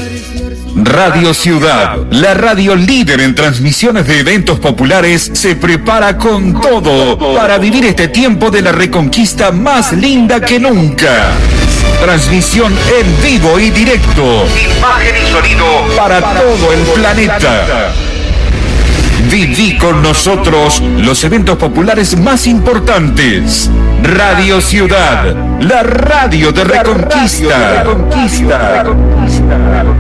Radio Ciudad, la radio líder en transmisiones de eventos populares, se prepara con todo para vivir este tiempo de la Reconquista más linda que nunca. Transmisión en vivo y directo. Imagen y sonido para todo el planeta. Viví con nosotros los eventos populares más importantes. Radio Ciudad, la radio de Reconquista.